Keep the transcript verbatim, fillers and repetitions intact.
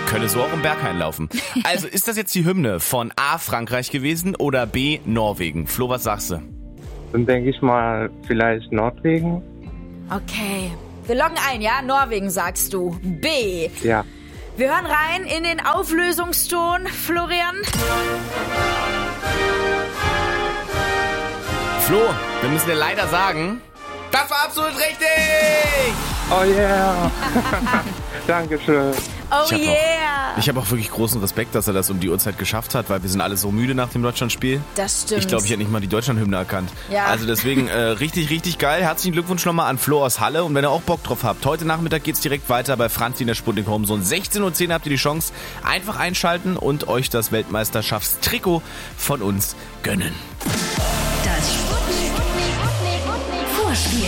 Könnte so auch im Berg einlaufen. Also ist das jetzt die Hymne von A, Frankreich gewesen oder B, Norwegen? Flo, was sagst du? Dann denke ich mal vielleicht Norwegen. Okay. Wir loggen ein, ja? Norwegen sagst du. B. Ja. Wir hören rein in den Auflösungston, Florian. Flo, wir müssen dir leider sagen, das war absolut richtig! Oh yeah! Dankeschön. Oh Ich hab yeah! Auch, ich habe auch wirklich großen Respekt, dass er das um die Uhrzeit geschafft hat, weil wir sind alle so müde nach dem Deutschlandspiel. Das stimmt. Ich glaube, ich hätte nicht mal die Deutschlandhymne erkannt. Ja. Also deswegen äh, richtig, richtig geil. Herzlichen Glückwunsch nochmal an Flo aus Halle. Und wenn ihr auch Bock drauf habt, heute Nachmittag geht's direkt weiter bei Franzi in der Sputnik Home. So um sechzehn Uhr zehn habt ihr die Chance, einfach einschalten und euch das Weltmeisterschaftstrikot von uns gönnen. Das Vorspiel.